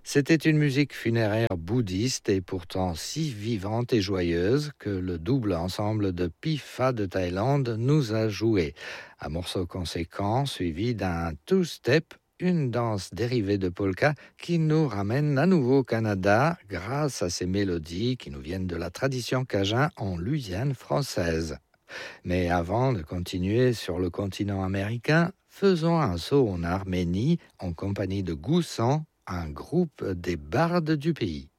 C'était une musique funéraire bouddhiste et pourtant si vivante et joyeuse que le double ensemble de Pifa de Thaïlande nous a joué. Un morceau conséquent suivi d'un two-step, une danse dérivée de polka qui nous ramène à nouveau au Canada grâce à ces mélodies qui nous viennent de la tradition cajun en Louisiane française. Mais avant de continuer sur le continent américain, faisons un saut en Arménie en compagnie de Goussan, un groupe des bardes du pays.